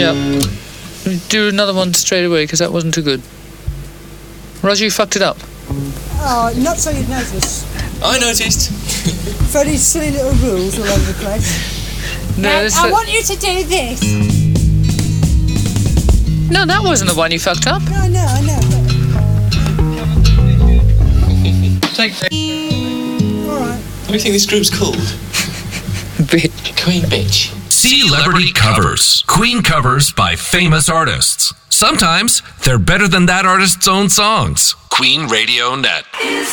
up. Do another one straight away, because that wasn't too good. Roger, you fucked it up. Oh, not so you'd notice. I noticed. Freddie's silly little rules all over the place. No, I want you to do this. No, that wasn't the one you fucked up. No, I know. Take. All right. What do you think this group's called? Bitch. Queen Bitch. Celebrity covers. Queen covers by famous artists. Sometimes they're better than that artist's own songs. Queen Radio Net.